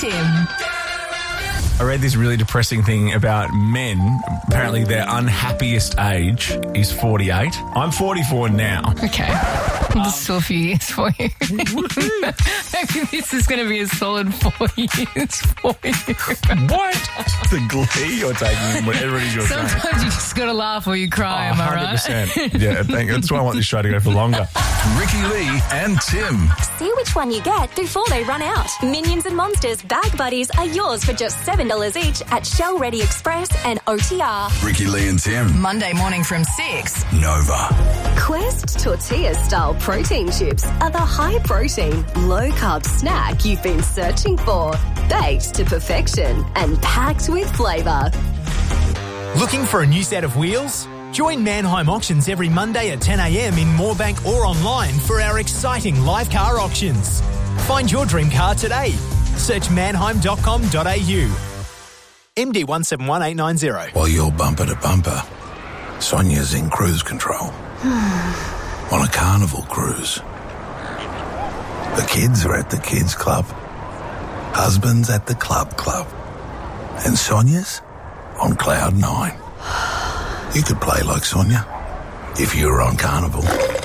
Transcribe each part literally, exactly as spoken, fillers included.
Tim. I read this really depressing thing about men. Apparently their unhappiest age is forty-eight. I'm forty-four now. Okay. This is still a few years for you. Maybe this is going to be a solid four years for you. What? The glee you're taking, whatever it is you're saying. Sometimes you just got to laugh or you cry, Oh, am I one hundred right? percent. Yeah, thank you. That's why I want this show to go for longer. Ricky Lee and Tim. See which one you get before they run out. Minions and Monsters Bag Buddies are yours for just seven dollars each at Shell Ready Express and O T R. Ricky Lee and Tim. Monday morning from six. Nova. Quest Tortilla-style protein chips are the high-protein, low-carb snack you've been searching for. Baked to perfection and packed with flavour. Looking for a new set of wheels? Join Manheim Auctions every Monday at ten a m in Moorebank or online for our exciting live car auctions. Find your dream car today. Search manheim dot com dot a u. M D one seven one eight nine zero. While you're bumper to bumper, Sonia's in cruise control. On a carnival cruise. The kids are at the kids club. Husband's at the club club. And Sonia's on cloud nine. You could play like Sonia if you were on Carnival.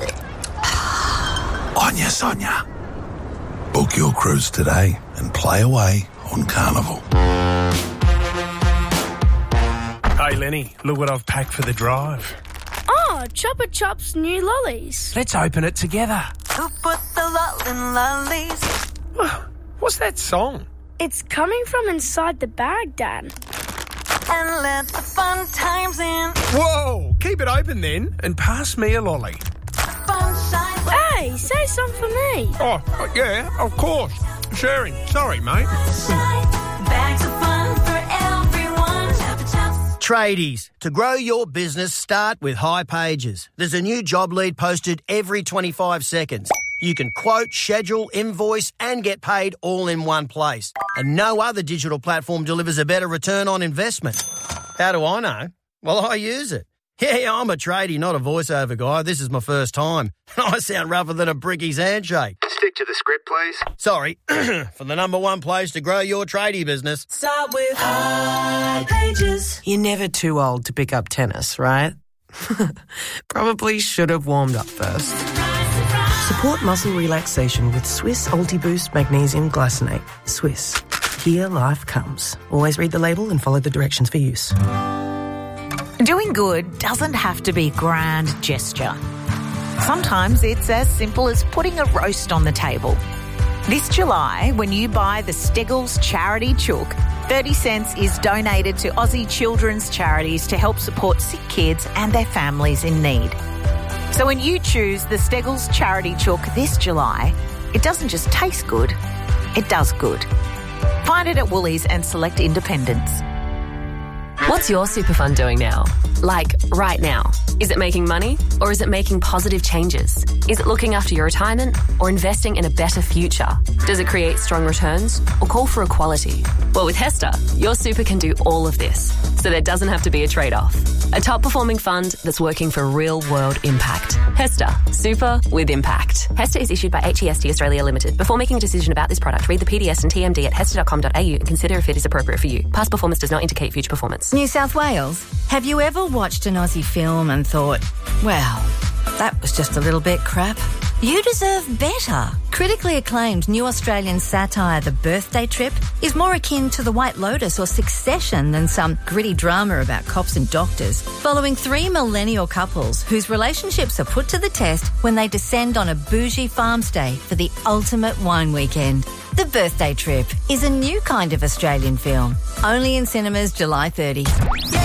Onya Sonia. Book your cruise today and play away on Carnival. Hey Lenny, look what I've packed for the drive. Oh, Chopper Chop's new lollies. Let's open it together. Who put the lull in lollies? What's that song? It's coming from inside the bag, Dad. And let the fun times in. Whoa! Keep it open then and pass me a lolly. Sunshine. Hey, say some for me. Oh, yeah, of course. Sharing. Sorry, mate. Bags of fun for everyone. Chopper Chops. Tradies, to grow your business, start with High Pages. There's a new job lead posted every twenty-five seconds. You can quote, schedule, invoice and get paid all in one place. And no other digital platform delivers a better return on investment. How do I know? Well, I use it. Yeah, I'm a tradie, not a voiceover guy. This is my first time. I sound rougher than a bricky's handshake. Stick to the script, please. Sorry, for the number one place to grow your tradie business. Start with High Pages. You're never too old to pick up tennis, right? Probably should have warmed up first. Support muscle relaxation with Swiss Ultiboost Magnesium Glycinate. Swiss. Here life comes. Always read the label and follow the directions for use. Doing good doesn't have to be grand gesture. Sometimes it's as simple as putting a roast on the table. This July, when you buy the Steggles Charity Chook, thirty cents is donated to Aussie children's charities to help support sick kids and their families in need. So when you choose the Steggles Charity Chook this July, it doesn't just taste good, it does good. Find it at Woolies and select independents. What's your super fund doing now? Like, right now. Is it making money or is it making positive changes? Is it looking after your retirement or investing in a better future? Does it create strong returns or call for equality? Well, with Hester, your super can do all of this, so there doesn't have to be a trade-off. A top-performing fund that's working for real-world impact. Hester, super with impact. Hester is issued by H E S T Australia Limited. Before making a decision about this product, read the P D S and T M D at hester dot com dot a u and consider if it is appropriate for you. Past performance does not indicate future performance. New South Wales, have you ever watched an Aussie film and thought, well, that was just a little bit crap? You deserve better. Critically acclaimed new Australian satire The Birthday Trip is more akin to The White Lotus or Succession than some gritty drama about cops and doctors, following three millennial couples whose relationships are put to the test when they descend on a bougie farm stay for the ultimate wine weekend. The Birthday Trip is a new kind of Australian film, only in cinemas July thirtieth.